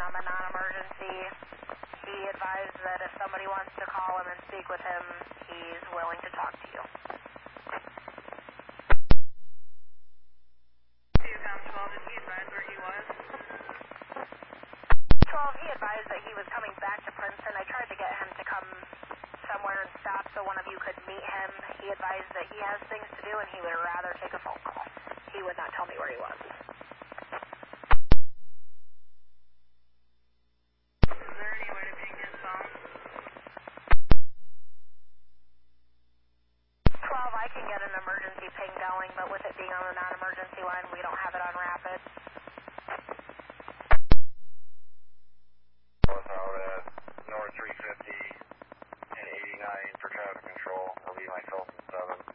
on the non-emergency. He advised that if somebody wants to call him and speak with him, he's willing to talk to you. 12, did he advise where he was? 12, he advised that he was coming back to Princeton. I tried to get him to come somewhere and stop so one of you could meet him. He advised that he has things to do and he would rather take a phone call. He would not tell me where he was. Is there any way to ping his phone? 12, I can get an emergency ping going, but with it being on the non-emergency line, we don't have it on rapid. North out at North 350 and 89 for traffic control. I'll be myself in 7.